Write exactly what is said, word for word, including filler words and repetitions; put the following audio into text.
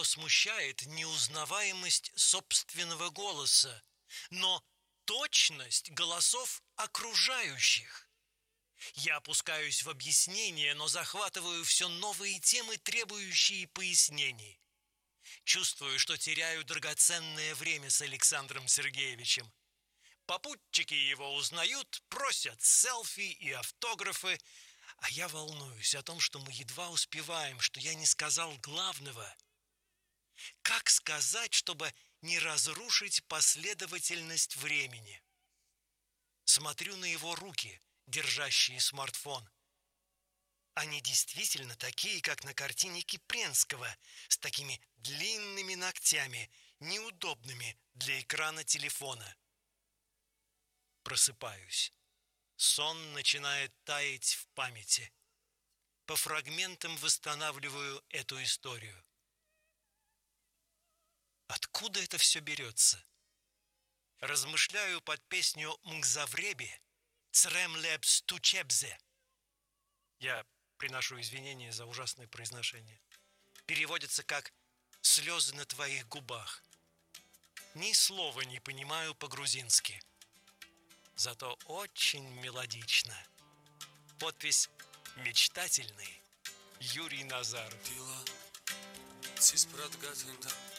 его смущает неузнаваемость собственного голоса, но точность голосов окружающих. Я опускаюсь в объяснение, но захватываю все новые темы, требующие пояснений. Чувствую, что теряю драгоценное время с Александром Сергеевичем. Попутчики его узнают, просят селфи и автографы, а я волнуюсь о том, что мы едва успеваем, что я не сказал главного. Как сказать, чтобы не разрушить последовательность времени? Смотрю на его руки, держащие смартфон. Они действительно такие, как на картине Кипренского, с такими длинными ногтями, неудобными для экрана телефона. Просыпаюсь. Сон начинает таять в памяти. По фрагментам восстанавливаю эту историю. Откуда это все берется? Размышляю под песню Мгзавреби «Црем лепс тучебзе». Я приношу извинения за ужасное произношение. Переводится как «слезы на твоих губах». Ни слова не понимаю по-грузински. Зато очень мелодично. Подпись «Мечтательный» Юрий Назаров.